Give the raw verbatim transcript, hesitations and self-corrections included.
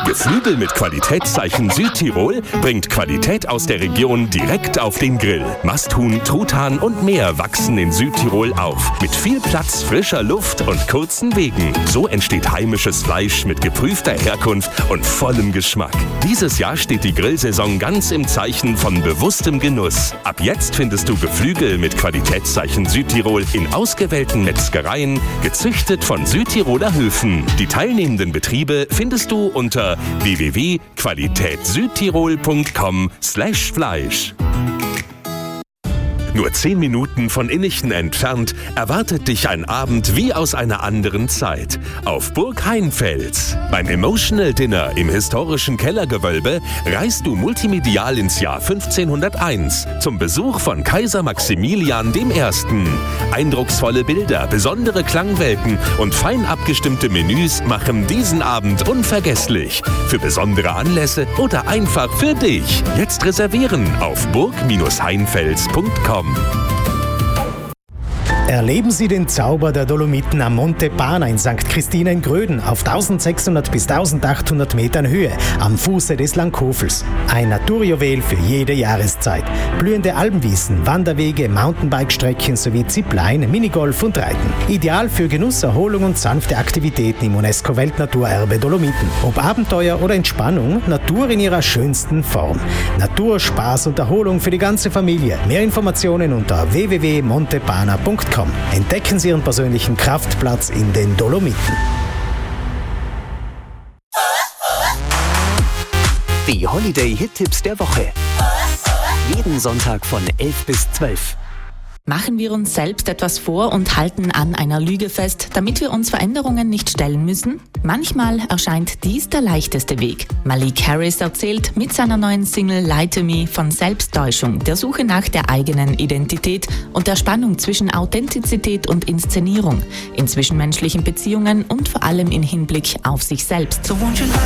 Geflügel mit Qualitätszeichen Südtirol bringt Qualität aus der Region direkt auf den Grill. Masthuhn, Truthahn und mehr wachsen in Südtirol auf. Mit viel Platz, frischer Luft und kurzen Wegen. So entsteht heimisches Fleisch mit geprüfter Herkunft und vollem Geschmack. Dieses Jahr steht die Grillsaison ganz im Zeichen von bewusstem Genuss. Ab jetzt findest du Geflügel mit Qualitätszeichen Südtirol in ausgewählten Metzgereien, gezüchtet von Südtiroler Höfen. Die teilnehmenden Betriebe findest du unter w w w punkt qualitätssüdtirol punkt com slash Fleisch. Nur zehn Minuten von Innichten entfernt erwartet dich ein Abend wie aus einer anderen Zeit. Auf Burg Heinfels. Beim Emotional Dinner im historischen Kellergewölbe reist du multimedial ins Jahr fünfzehnhunderteins zum Besuch von Kaiser Maximilian der Erste. Eindrucksvolle Bilder, besondere Klangwelten und fein abgestimmte Menüs machen diesen Abend unvergesslich. Für besondere Anlässe oder einfach für dich. Jetzt reservieren auf burg heinfels punkt com. Erleben Sie den Zauber der Dolomiten am Monte Pana in Sankt Christina in Gröden auf eintausendsechshundert bis eintausendachthundert Metern Höhe am Fuße des Langkofels. Ein Naturjuwel für jede Jahreszeit. Blühende Alpenwiesen, Wanderwege, Mountainbike-Strecken sowie Zipline, Minigolf und Reiten. Ideal für Genuss, Erholung und sanfte Aktivitäten im UNESCO-Weltnaturerbe Dolomiten. Ob Abenteuer oder Entspannung, Natur in ihrer schönsten Form. Natur, Spaß und Erholung für die ganze Familie. Mehr Informationen unter w w w punkt montepana punkt com. Entdecken Sie Ihren persönlichen Kraftplatz in den Dolomiten. Die Holiday-Hit-Tipps der Woche. Jeden Sonntag von elf bis zwölf. Machen wir uns selbst etwas vor und halten an einer Lüge fest, damit wir uns Veränderungen nicht stellen müssen? Manchmal erscheint dies der leichteste Weg. Malik Harris erzählt mit seiner neuen Single Lie to Me von Selbsttäuschung, der Suche nach der eigenen Identität und der Spannung zwischen Authentizität und Inszenierung, in zwischenmenschlichen Beziehungen und vor allem in Hinblick auf sich selbst. So